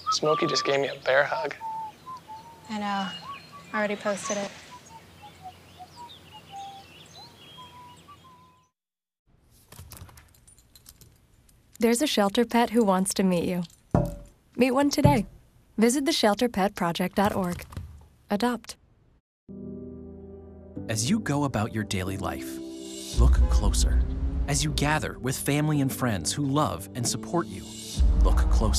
Smokey just gave me a bear hug. I know. I already posted it. There's a shelter pet who wants to meet you. Meet one today. Visit theshelterpetproject.org. Adopt. As you go about your daily life, look closer. As you gather with family and friends who love and support you, look closer.